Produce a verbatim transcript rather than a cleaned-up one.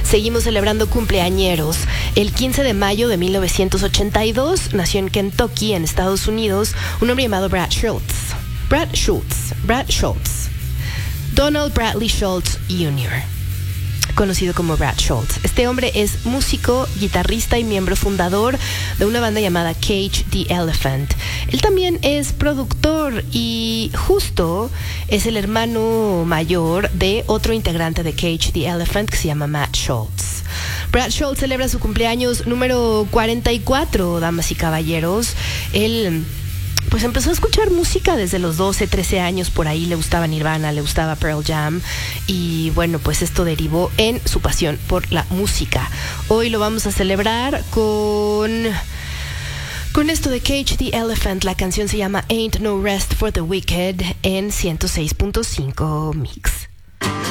Seguimos celebrando cumpleañeros. El quince de mayo de mil novecientos ochenta y dos nació en Kentucky, en Estados Unidos, un hombre llamado Brad Schultz. Brad Schultz. Brad Schultz. Donald Bradley Schultz junior, conocido como Brad Schultz. Este hombre es músico, guitarrista y miembro fundador de una banda llamada Cage the Elephant. Él también es productor y justo es el hermano mayor de otro integrante de Cage the Elephant que se llama Matt Schultz. Brad Schultz celebra su cumpleaños número cuarenta y cuatro, damas y caballeros. Él pues empezó a escuchar música desde los doce, trece años, por ahí le gustaba Nirvana, le gustaba Pearl Jam, y bueno, pues esto derivó en su pasión por la música. Hoy lo vamos a celebrar con, con esto de Cage the Elephant. La canción se llama Ain't No Rest for the Wicked en ciento seis punto cinco Mix.